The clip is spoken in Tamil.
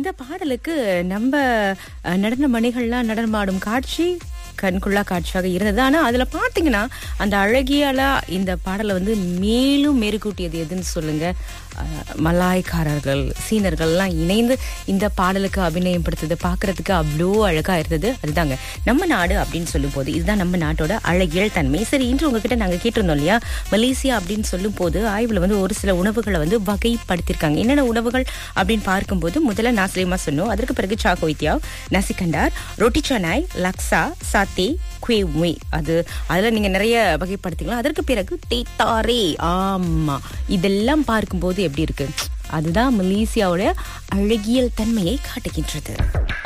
இந்த பாடலுக்கு நம்ம நடன மணிகள்லாம் நடனமாடும் காட்சி கண்குள்ளா காட்சியாக இருந்தது. ஆனா அதுல பாத்தீங்கன்னா அந்த அழகியால இந்த பாடலை வந்து மேலும் மெருகூட்டியது எதுன்னு சொல்லுங்க. மலாய்க்காரர்கள் சீனர்கள் எல்லாம் இணைந்து இந்த பாடலுக்கு அபிநயம் படுத்தது பாக்குறதுக்கு அவ்வளோ அழகா இருந்தது. அதுதாங்க நம்ம நாடு அப்படின்னு சொல்லும் போது இதுதான் நம்ம நாட்டோட அழகியல் தன்மை. சரி, இன்று உங்ககிட்ட நாங்க கேட்டிருந்தோம் இல்லையா, மலேசியா அப்படின்னு சொல்லும் போது ஆய்வுல வந்து ஒரு சில உணவுகளை வந்து வகைப்படுத்திருக்காங்க. என்னென்ன உணவுகள் அப்படின்னு பார்க்கும்போது முதல்ல நாஸ்லிமா சொன்னோம், அதற்கு பிறகு சாகோய்த்தியாவ், நசிகண்டார், ரொட்டி சனாய், லக்ஸா, சாத்தே, குவே, அதுல நீங்க நிறைய வகைப்படுத்திக்கலாம். அதற்கு பிறகு தேத்தாரே. ஆமா, இதெல்லாம் பார்க்கும்போது எப்படி இருக்கு, அதுதான் மலேசியாவோட அழகியல் தன்மையை காட்டுகின்றது.